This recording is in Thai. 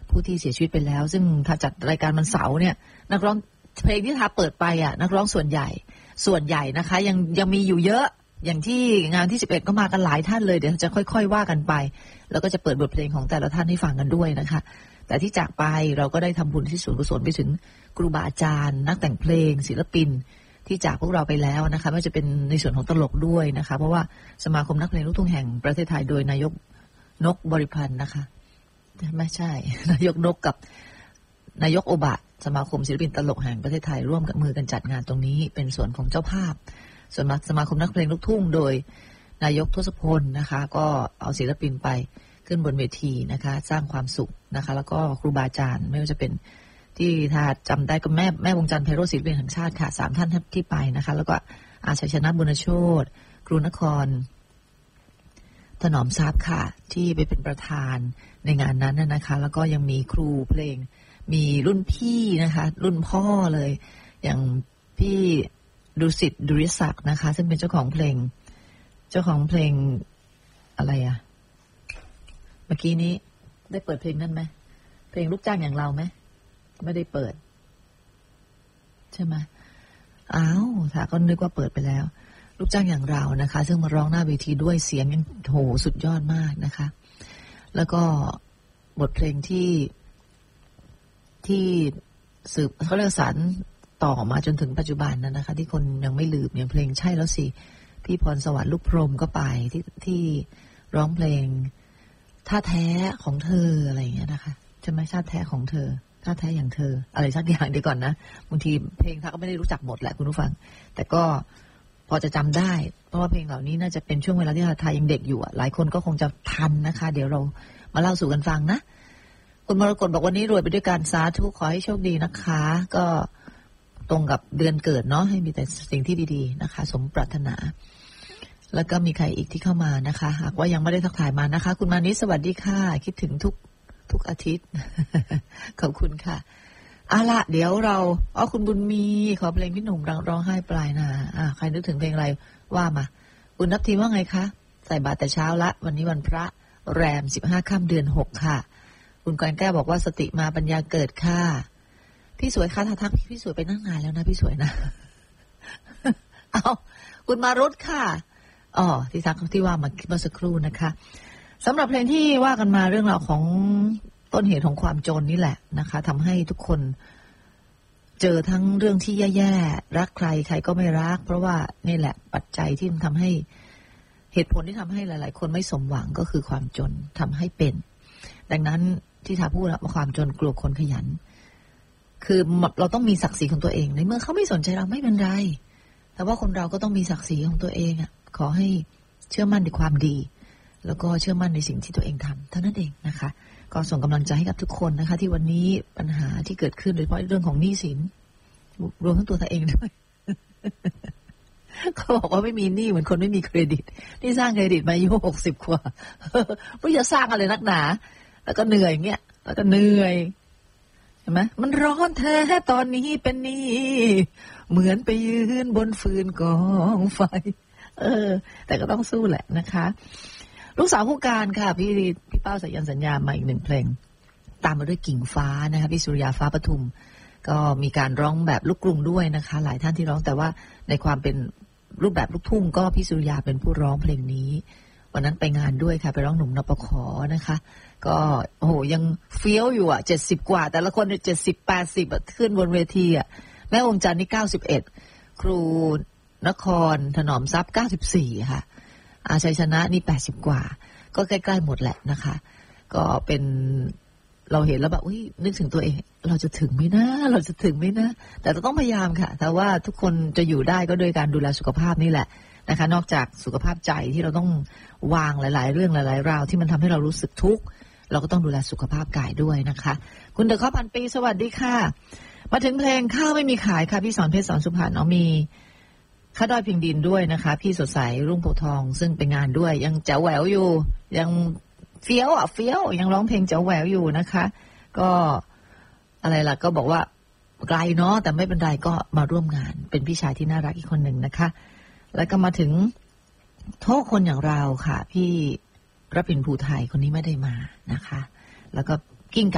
ผู้ที่เสียชีวิตไปแล้วซึ่งถ้าจัดรายการวันเสาร์เนี่ยนักร้องเพลงที่ทาเปิดไปนักร้องส่วนใหญ่นะคะยังมีอยู่เยอะอย่างที่งานที่11ก็มากันหลายท่านเลยเดี๋ยวจะค่อยๆว่ากันไปแล้วก็จะเปิดบทเพลงของแต่ละท่านให้ฟังกันด้วยนะคะแต่ที่จากไปเราก็ได้ทำบุญที่ส่วนกุศลไปถึงครูบาอาจารย์นักแต่งเพลงศิลปินที่จากพวกเราไปแล้วนะคะไม่ว่าจะเป็นในส่วนของตลกด้วยนะคะเพราะว่าสมาคมนักเพลงลูกทุ่งแห่งประเทศไทยโดยนายกนกบริพันธ์นะคะไม่ใช่นายกนกกับนายกโอบะสมาคมศิลปินตลกแห่งประเทศไทยร่วมกับมือกันจัดงานตรงนี้เป็นส่วนของเจ้าภาพส่วนสมาคมนักเพลงลูกทุ่งโดยนายกทศพลนะคะก็เอาศิลปินไปขึ้นบนเวทีนะคะสร้างความสุขนะคะแล้วก็ครูบาอาจารย์ไม่ว่าจะเป็นที่ถ้าจำได้ก็แม่วงจันทร์ไพโรจน์ศิลปินแห่งชาติค่ะ3ท่านที่ไปนะคะแล้วก็อาชัยชนะบุญโชติครูนครถนอมทรัพย์ค่ะที่ไปเป็นประธานในงานนั้นนะคะแล้วก็ยังมีครูเพลงมีรุ่นพี่นะคะรุ่นพ่อเลยอย่างพี่ดุสิตดุริศักดิ์นะคะซึ่งเป็นเจ้าของเพลงอะไรเมื่อกี้นี้ได้เปิดเพลงนั้นไหมเพลงลูกจ้างอย่างเราไหมไม่ได้เปิดใช่ไหมอ้าวถ้าก็นึกว่าเปิดไปแล้วลูกจ้างอย่างเรานะคะซึ่งมาร้องหน้าเวทีด้วยเสียงยังโหสุดยอดมากนะคะแล้วก็บทเพลงที่สืบเขาเรียกสานต่อมาจนถึงปัจจุบันนั้นนะคะที่คนยังไม่ลืมอย่างเพลงใช่แล้วสิพี่พรสวรรค์ลูกพรหมก็ไปที่ร้องเพลงท่าแท้ของเธออะไรอย่างเงี้ยนะคะใช่ไหมท่าแท้ของเธอท่าแท้อย่างเธออะไรสักอย่างเดี๋ยวก่อนนะบางทีเพลงท่าก็ไม่ได้รู้จักหมดแหละคุณผู้ฟังแต่ก็พอจะจำได้เพราะว่าเพลงเหล่านี้น่าจะเป็นช่วงเวลาที่ไทยยังเด็กอยู่หลายคนก็คงจะทันนะคะเดี๋ยวเรามาเล่าสู่กันฟังนะคุณมรกตบอกวันนี้รวยไปด้วยการสาธุขอให้โชคดีนะคะก็ตรงกับเดือนเกิดเนาะให้มีแต่สิ่งที่ดีๆนะคะสมปรารถนาแล้วก็มีใครอีกที่เข้ามานะคะหากว่ายังไม่ได้ทักทายมานะคะคุณมานิสวัสดีค่ะคิดถึงทุกอาทิตย์ ขอบคุณค่ะละเดี๋ยวเราคุณบุญมีขอเพลงพี่หนุ่มร้องไห้ปลายนาใครนึกถึงเพลงอะไรว่ามาคุณนับทีว่าไงคะใส่บาตรแต่เช้าละวันนี้วันพระแรม15ค่ำเดือน6ค่ะคุณกรแก้วบอกว่าสติมาปัญญาเกิดค่ะพี่สวยค่ะทักพี่สวยไปนั่งนานแล้วนะพี่สวยนะคุณมารุตค่ะที่ทักที่ว่ามาเมื่อสักครู่นะคะสำหรับเพลงที่ว่ากันมาเรื่องราวของต้นเหตุของความจนนี่แหละนะคะทำให้ทุกคนเจอทั้งเรื่องที่แย่ๆรักใครใครก็ไม่รักเพราะว่านี่แหละปัจจัยที่ทำให้เหตุผลที่ทำให้หลายๆคนไม่สมหวังก็คือความจนทำให้เป็นดังนั้นที่ทาพูดว่าความจนกลัวคนขยันคือเราต้องมีศักดิ์ศรีของตัวเองในเมื่อเขาไม่สนใจเราไม่เป็นไรแต่ว่าคนเราก็ต้องมีศักดิ์ศรีของตัวเองขอให้เชื่อมั่นในความดีแล้วก็เชื่อมั่นในสิ่งที่ตัวเองทำเท่านั้นเองนะคะก็ส่งกำลังใจให้กับทุกคนนะคะที่วันนี้ปัญหาที่เกิดขึ้นโดยเฉพาะเรื่องของหนี้สินรวมทั้งตัวเองด้วย เขาบอกว่าไม่มีหนี้เหมือนคนไม่มีเครดิตที่สร้างเครดิตมาอายุ60 กว่าไม่จะสร้างอะไรนักหนาแล้วก็เหนื่อยเงี้ยแล้วก็เหนื่อยใช่ไหมมันร้อนแท้ตอนนี้เป็นหนี้เหมือนไปยืนบนฟืนกองไฟแต่ก็ต้องสู้แหละนะคะลูกสาวผู้การค่ะพี่เป้าสายันสัญญามาอีก1เพลงตามมาด้วยกิ่งฟ้านะคะพี่สุริยาฟ้าปทุมก็มีการร้องแบบลูกกรุงด้วยนะคะหลายท่านที่ร้องแต่ว่าในความเป็นรูปแบบลูกทุ่งก็พี่สุริยาเป็นผู้ร้องเพลงนี้วันนั้นไปงานด้วยค่ะไปร้องหนุ่มนปขนะคะก็โอ้โหยังเฟี้ยวอยู่70 กว่าแต่ละคน70-80ขึ้นบนเวทีแม่วงจันทร์นี่91ครูนครถนอมทรัพย์94ค่ะอาชัยชนะนี่80 กว่าก็ใกล้ๆหมดแหละนะคะก็เป็นเราเห็นแล้วแบบนึกถึงตัวเองเราจะถึงไหมนะแต่เราต้องพยายามค่ะแต่ว่าทุกคนจะอยู่ได้ก็โดยการดูแลสุขภาพนี่แหละนะคะนอกจากสุขภาพใจที่เราต้องวางหลายๆเรื่องหลายๆราวที่มันทำให้เรารู้สึกทุกข์เราก็ต้องดูแลสุขภาพกายด้วยนะคะคุณเดอะข้อพันปีสวัสดีค่ะมาถึงเพลงข้าวไม่มีขายค่ะพี่สอนเพชรสอนสุพรรณมีข้าด้อยพิงดินด้วยนะคะพี่สดใสรุ่งโพทองซึ่งเป็นงานด้วยยังแจ๋วแหววอยู่ยังเฟี้ยวยังร้องเพลงแจ๋วแหววอยู่นะคะก็อะไรล่ะก็บอกว่าไกลเนาะแต่ไม่เป็นไรก็มาร่วมงานเป็นพี่ชายที่น่ารักอีกคนหนึ่งนะคะแล้วก็มาถึงโทษคนอย่างเราค่ะพี่รพินภูไทยคนนี้ไม่ได้มานะคะแล้วก็กิ้ง